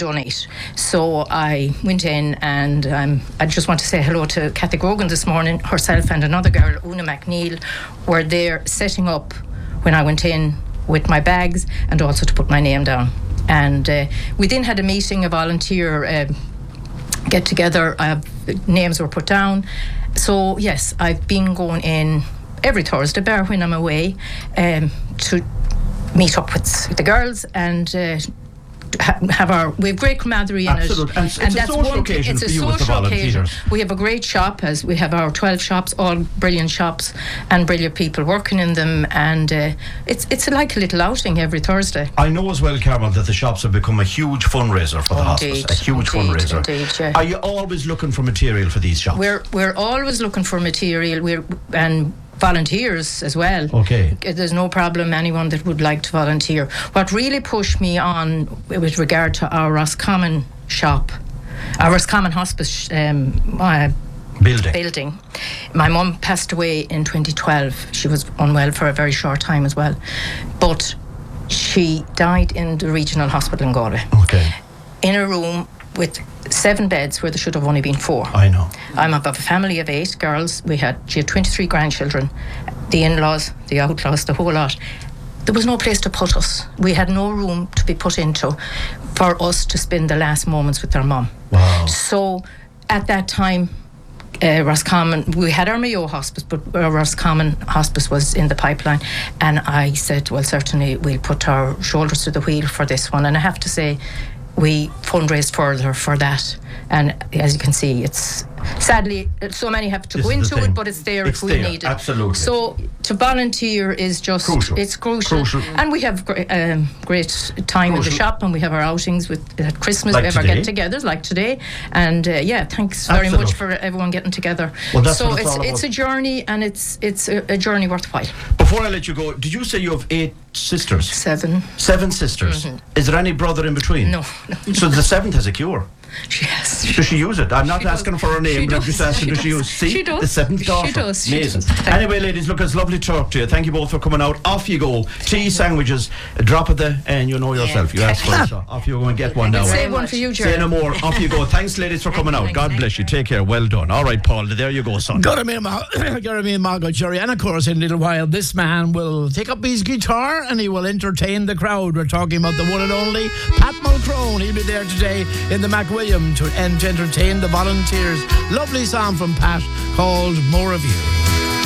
donate. So I went in, and I just want to say hello to Kathy Grogan this morning. Herself and another girl, Una McNeil, were there setting up when I went in with my bags, and also to put my name down. And we then had a meeting, a volunteer get together. Names were put down. So yes, I've been going in every Thursday, bar when I'm away, to meet up with the girls and we have great camaraderie in Absolutely. it. And it's a social occasion for you with the volunteers. We have a great shop, as we have our 12 shops, all brilliant shops and brilliant people working in them, and it's like a little outing every Thursday. I know as well, Carmel, that the shops have become a huge fundraiser for the hospice. A huge fundraiser. Indeed, yeah. Are you always looking for material for these shops? We're always looking for material. And volunteers as well. Okay. There's no problem, anyone that would like to volunteer. What really pushed me on with regard to our Roscommon shop, our Roscommon hospice building. My mum passed away in 2012. She was unwell for a very short time as well. But she died in the regional hospital in Galway. Okay. In a room with 7 beds where there should have only been 4. I know. I'm of a family of 8 girls. She had 23 grandchildren, the in-laws, the outlaws, the whole lot. There was no place to put us. We had no room to be put into for us to spend the last moments with our mum. Wow. So at that time, Roscommon, we had our Mayo hospice, but Roscommon hospice was in the pipeline, and I said, well, certainly we'll put our shoulders to the wheel for this one. And I have to say, we fundraised further for that, and as you can see, it's sadly so many have to go into it, but it's there if we need it. Absolutely. So to volunteer is just crucial. It's crucial. And we have great time in the shop, and we have our outings at Christmas, like we have our today. get-togethers like today, and thanks very much for everyone getting together. Well, that's so what it's all it's about. a journey, and it's a journey worthwhile. Before I let you go, did you say you have 8 sisters? 7. 7 sisters. Mm-hmm. Is there any brother in between? No. So the 7th has a cure. Yes. Does she use it? I'm not asking for her name, but I'm just asking, does she use? See, she does. The 7th daughter. She does. Amazing. Anyway, ladies, look, it's lovely to talk to you. Thank you both for coming out. Off you go. Tea, sandwiches, a drop of and you know yourself. You asked for it, so off you go and get one now. Save one for you, Jerry. Say no more. Off you go. Thanks, ladies, for coming out. God bless you. Take care. Well done. All right, Paul. There you go, son. Got me in Margot, Jerry. And of course, in a little while, this man will take up his guitar and he will entertain the crowd. We're talking about the one and only Pat Mulcrone. He'll be there today in the McWilliam to entertain the volunteers. Lovely song from Pat called More of You.